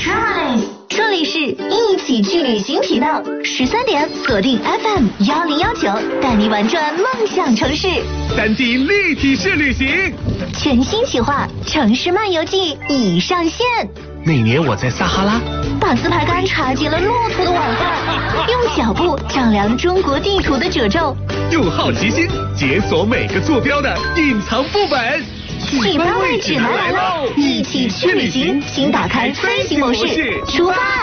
吃嘛嘞！这里是一起去旅行频道，13点锁定 FM 1019，带你玩转梦想城市。 3D 立体式旅行， 全新企划《城市漫游记》已上线。 那年我在撒哈拉， 把自拍杆插进了骆驼的碗饭，用脚步丈量中国地图的褶皱， 用好奇心解锁每个坐标的隐藏副本。 启发位指南来喽！一起去旅行，请打开飞行模式，出发。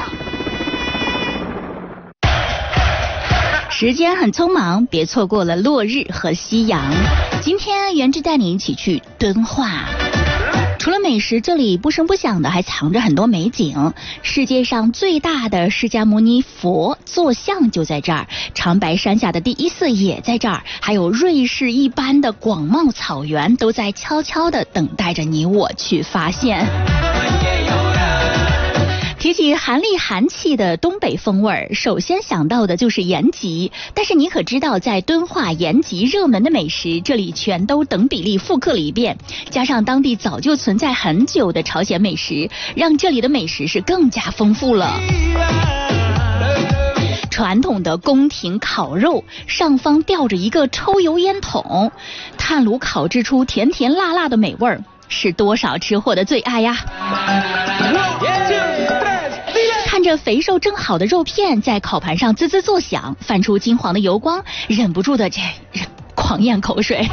时间很匆忙，别错过了落日和夕阳。今天元之带你一起去敦化。除了美食，这里不声不响的还藏着很多美景。世界上最大的释迦牟尼佛坐像就在这儿，长白山下的第一寺也在这儿，还有瑞士一般的广袤草原都在悄悄地等待着你我去发现。提起寒里寒气的东北风味，首先想到的就是延吉。但是你可知道，在敦化、延吉热门的美食，这里全都等比例复刻了一遍，加上当地早就存在很久的朝鲜美食，让这里的美食是更加丰富了。传统的宫廷烤肉，上方吊着一个抽油烟筒，炭炉烤制出甜甜辣辣的美味儿，是多少吃货的最爱呀！看着肥瘦正好的肉片在烤盘上滋滋作响，泛出金黄的油光，忍不住的狂咽口水。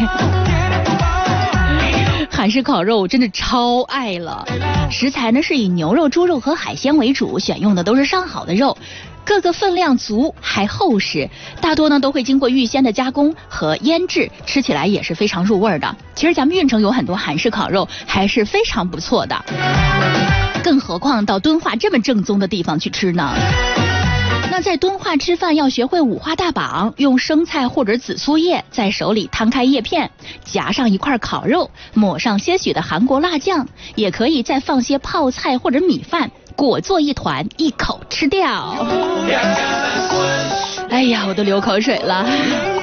韩式烤肉我真的超爱了，食材呢是以牛肉、猪肉和海鲜为主，选用的都是上好的肉，各个分量足还厚实，大多呢都会经过预先的加工和腌制，吃起来也是非常入味的。其实咱们运城有很多韩式烤肉还是非常不错的，更何况到敦化这么正宗的地方去吃呢？那在敦化吃饭要学会五花大绑，用生菜或者紫苏叶在手里摊开叶片，夹上一块烤肉，抹上些许的韩国辣酱，也可以再放些泡菜或者米饭，裹作一团，一口吃掉。哎呀，我都流口水了。